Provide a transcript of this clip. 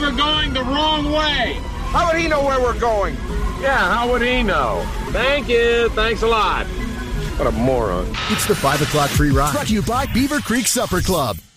we're going the wrong way. How would he know where we're going? Yeah, how would he know? Thank you. Thanks a lot. What a moron. It's the 5 o'clock free ride. Brought to you by Beaver Creek Supper Club.